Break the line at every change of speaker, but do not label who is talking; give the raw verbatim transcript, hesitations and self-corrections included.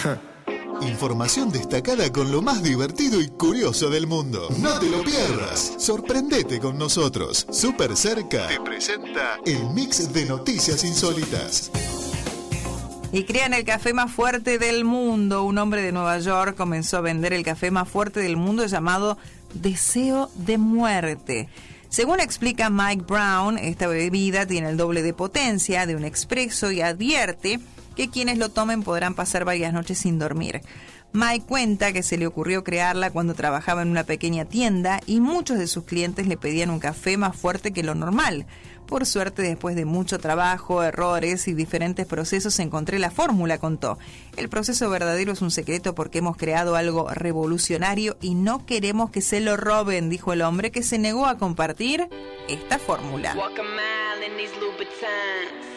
Información destacada con lo más divertido y curioso del mundo. No te lo pierdas. Sorprendete con nosotros. Super Cerca te presenta el mix de noticias insólitas.
Y crean el café más fuerte del mundo. Un hombre de Nueva York comenzó a vender el café más fuerte del mundo llamado Deseo de Muerte. Según explica Mike Brown, esta bebida tiene el doble de potencia de un expreso y advierte que quienes lo tomen podrán pasar varias noches sin dormir. Mike cuenta que se le ocurrió crearla cuando trabajaba en una pequeña tienda y muchos de sus clientes le pedían un café más fuerte que lo normal. Por suerte, después de mucho trabajo, errores y diferentes procesos, encontré la fórmula, contó. El proceso verdadero es un secreto porque hemos creado algo revolucionario y no queremos que se lo roben, dijo el hombre que se negó a compartir esta fórmula.
Walk a mile in these Louboutins.